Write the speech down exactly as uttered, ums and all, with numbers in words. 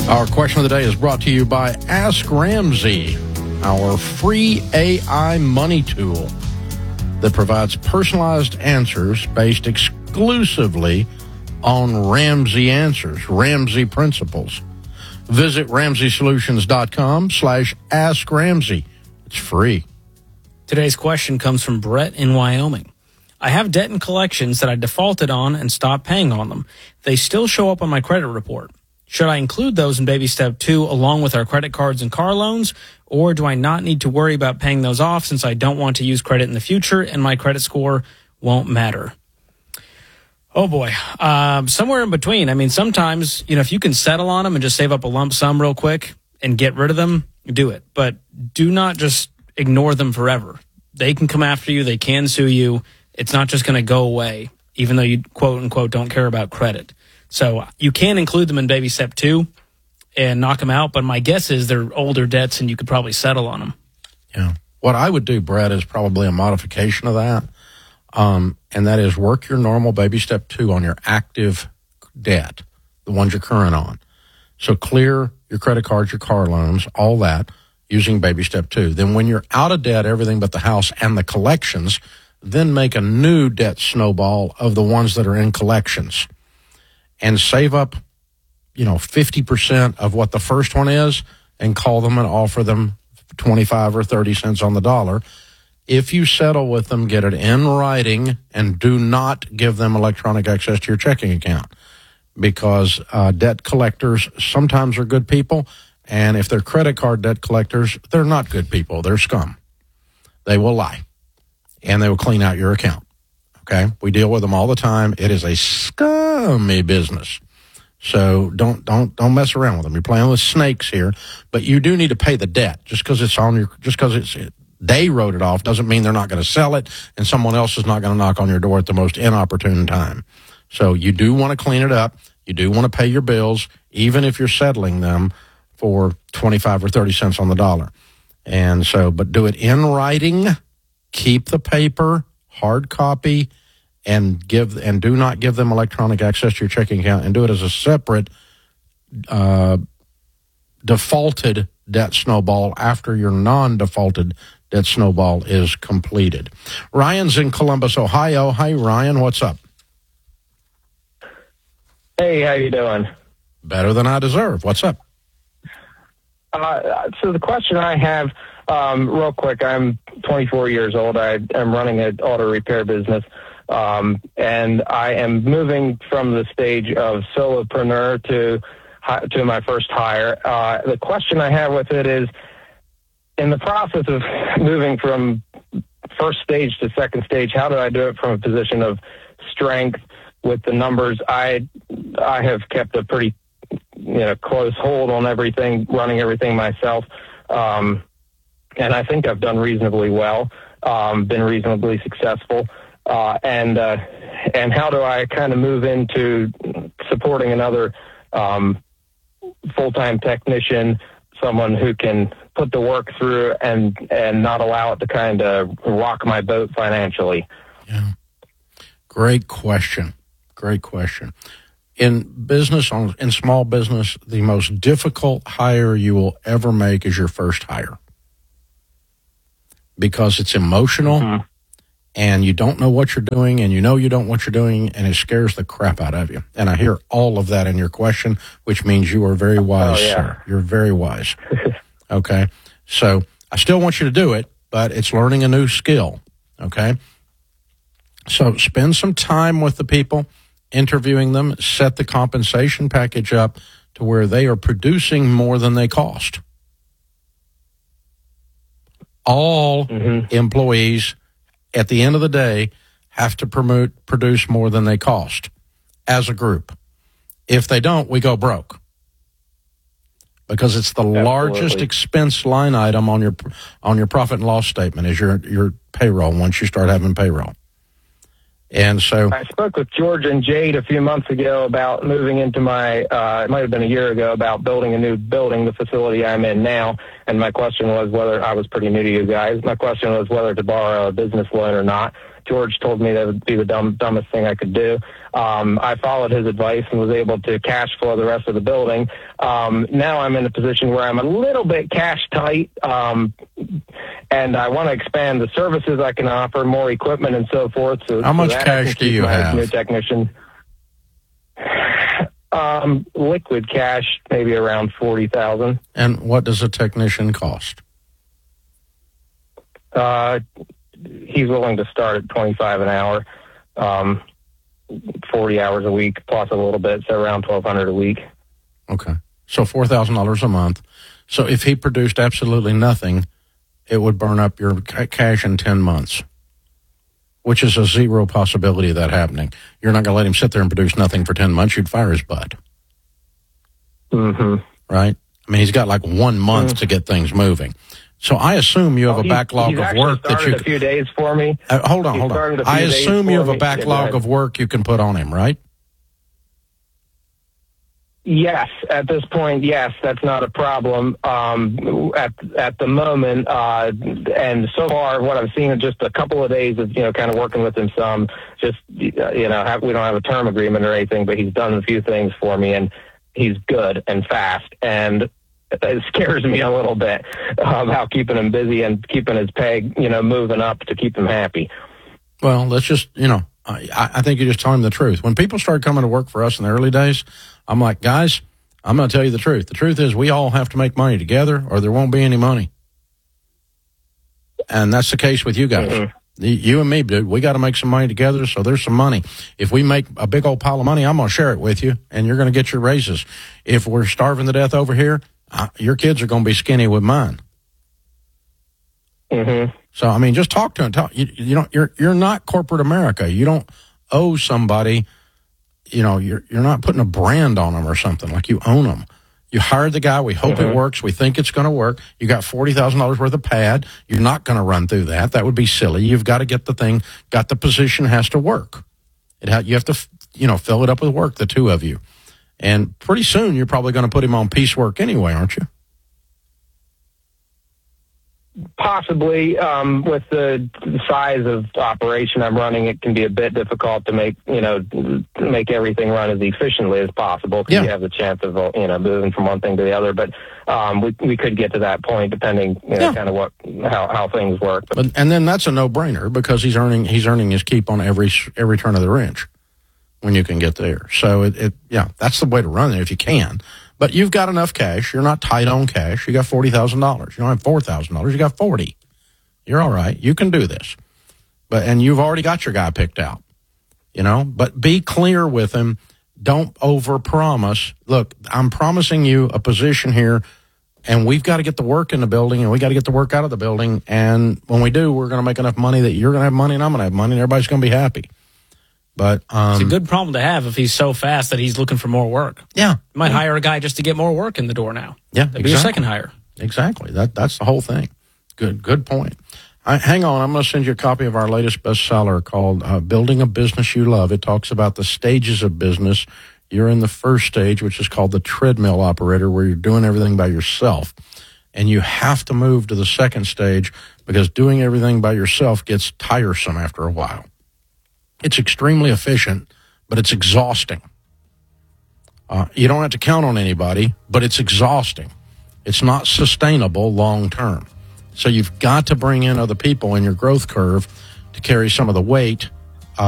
Our question of the day is brought to you by Ask Ramsey, our free A I money tool that provides personalized answers based exclusively on Ramsey answers, Ramsey principles. Visit ramsey solutions dot com slash ask Ramsey. It's free. Today's question comes from Brett in Wyoming. I have debt and collections that I defaulted on and stopped paying on them. They still show up on my credit report. Should I include those in baby step two along with our credit cards and car loans, or do I not need to worry about paying those off since I don't want to use credit in the future and my credit score won't matter? Oh boy, um, somewhere in between. I mean, sometimes, you know, if you can settle on them and just save up a lump sum real quick and get rid of them, do it. But do not just ignore them forever. They can come after you. They can sue you. It's not just going to go away, even though you, quote unquote, don't care about credit. So you can include them in baby step two and knock them out, but my guess is they're older debts and you could probably settle on them. Yeah. What I would do, Brett, is probably a modification of that, um, and that is work your normal baby step two on your active debt, the ones you're current on. So clear your credit cards, your car loans, all that, using baby step two. Then when you're out of debt, everything but the house and the collections, then make a new debt snowball of the ones that are in collections. And save up, you know, fifty percent of what the first one is and call them and offer them twenty-five or thirty cents on the dollar. If you settle with them, get it in writing and do not give them electronic access to your checking account, because uh, debt collectors sometimes are good people. And if they're credit card debt collectors, they're not good people. They're scum. They will lie and they will clean out your account. Okay, we deal with them all the time. It is a scummy business. So don't don't don't mess around with them. You're playing with snakes here, but you do need to pay the debt. Just because it's on your, just because it's they wrote it off doesn't mean they're not going to sell it, and someone else is not going to knock on your door at the most inopportune time. So you do want to clean it up. You do want to pay your bills, even if you're settling them for twenty-five or thirty cents on the dollar. And so, but do it in writing. Keep the paper, hard copy, and give and do not give them electronic access to your checking account, and do it as a separate uh, defaulted debt snowball after your non-defaulted debt snowball is completed. Ryan's in Columbus, Ohio. Hi, Ryan. What's up? Hey, how you doing? Better than I deserve. What's up? Uh, so the question I have, um, real quick, I'm twenty-four years old. I am running an auto repair business, um, and I am moving from the stage of solopreneur to to my first hire. Uh, the question I have with it is, in the process of moving from first stage to second stage, how do I do it from a position of strength with the numbers? I I have kept a pretty you know close hold on everything, running everything myself. Um, And I think I've done reasonably well, um, been reasonably successful. Uh, and uh, and how do I kind of move into supporting another um, full-time technician, someone who can put the work through and, and not allow it to kind of rock my boat financially? Yeah. Great question. Great question. In business, in small business, the most difficult hire you will ever make is your first hire. Because it's emotional, mm-hmm. and you don't know what you're doing, and you know you don't know what you're doing, and it scares the crap out of you. And I hear all of that in your question, which means you are very wise, oh, yeah. sir. You're very wise. Okay? So I still want you to do it, but it's learning a new skill. Okay? So spend some time with the people, interviewing them, set the compensation package up to where they are producing more than they cost. All mm-hmm. employees, at the end of the day, have to promote, produce more than they cost as a group. If they don't, we go broke. Because it's the Absolutely. largest expense line item on your on your profit and loss statement is your, your payroll once you start having payroll. And so I spoke with George and Jade a few months ago about moving into my, uh, it might have been a year ago, about building a new building, the facility I'm in now. And my question was whether, I was pretty new to you guys, my question was whether to borrow a business loan or not. George told me that would be the dumb, dumbest thing I could do. Um, I followed his advice and was able to cash flow the rest of the building. Um, now I'm in a position where I'm a little bit cash tight, um, and I want to expand the services I can offer, more equipment and so forth. So, How much so cash do you have? New technician. Um, liquid cash, maybe around forty thousand. And what does a technician cost? Uh, he's willing to start at twenty-five an hour, um, forty hours a week, plus a little bit, so around twelve hundred a week. Okay. So four thousand dollars a month. So if he produced absolutely nothing, it would burn up your ca- cash in ten months, which is a zero possibility of that happening. You're not going to let him sit there and produce nothing for ten months. You'd fire his butt. Mm-hmm. Right? I mean, he's got like one month mm-hmm. to get things moving. So I assume you have well, a backlog he's of work that you. a few days for me. Uh, hold on, hold on. I assume you have a backlog of work you can put on him, right? Yes, at this point, yes, that's not a problem. Um, at at the moment, uh, and so far, what I've seen in just a couple of days of you know kind of working with him some. Just you know, have, we don't have a term agreement or anything, but he's done a few things for me, and he's good and fast, and it scares me a little bit um, how keeping him busy and keeping his peg, you know, moving up to keep him happy. Well, let's just, you know, I, I think you just tell him the truth. When people started coming to work for us in the early days, I'm like, guys, I'm going to tell you the truth. The truth is we all have to make money together or there won't be any money. And that's the case with you guys. Mm-hmm. You and me, dude, we got to make some money together, so there's some money. If we make a big old pile of money, I'm going to share it with you, and you're going to get your raises. If we're starving to death over here, uh, your kids are going to be skinny with mine. Mm-hmm. So, I mean, just talk to him. Talk, you, you know, you're you're not corporate America. You don't owe somebody, you know, you're you're not putting a brand on them or something. Like you own them. You hired the guy. We hope mm-hmm. it works. We think it's going to work. You got forty thousand dollars worth of pad. You're not going to run through that. That would be silly. You've got to get the thing, got the position has to work. It ha- You have to, you know, fill it up with work, the two of you. And pretty soon you're probably going to put him on piecework anyway, aren't you? Possibly. Um, with the, the size of operation I'm running, it can be a bit difficult to make, you know, make everything run as efficiently as possible because yeah. you have the chance of, you know, moving from one thing to the other. But um, we we could get to that point depending, you know, yeah. kind of what how, how things work. But, and then that's a no-brainer because he's earning he's earning his keep on every every turn of the wrench when you can get there. So it, it yeah, that's the way to run it if you can. But you've got enough cash. You're not tight on cash. You got forty thousand dollars. You don't have four thousand dollars. You got forty. You're all right. You can do this. But and you've already got your guy picked out. You know, but be clear with him. Don't overpromise. Look, I'm promising you a position here, and we've got to get the work in the building, and we got to get the work out of the building. And when we do, we're going to make enough money that you're going to have money and I'm going to have money, and everybody's going to be happy. But um, it's a good problem to have if he's so fast that he's looking for more work. Yeah, you might yeah. hire a guy just to get more work in the door now. Yeah, that'd exactly. be a second hire. Exactly. That that's the whole thing. Good good point. I, hang on, I'm going to send you a copy of our latest bestseller called uh, "Building a Business You Love." It talks about the stages of business. You're in the first stage, which is called the treadmill operator, where you're doing everything by yourself, and you have to move to the second stage because doing everything by yourself gets tiresome after a while. It's extremely efficient, but it's exhausting. Uh, you don't have to count on anybody, but it's exhausting. It's not sustainable long term. So you've got to bring in other people in your growth curve to carry some of the weight